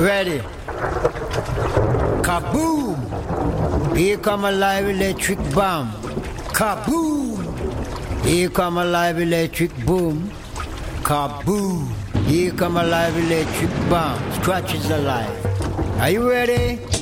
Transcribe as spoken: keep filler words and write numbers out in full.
Ready? Kaboom! Here come a live electric bomb. Kaboom! Here come a live electric boom. Kaboom! Here come a live electric bomb. Scratch is alive. Are you ready?